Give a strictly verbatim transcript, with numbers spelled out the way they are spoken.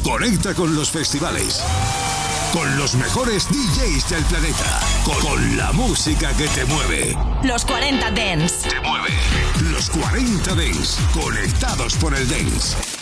Conecta con los festivales, con los mejores D Js del planeta, con, con la música que te mueve. Los cuarenta Dance. Te mueve. Los cuarenta Dance, conectados por el Dance.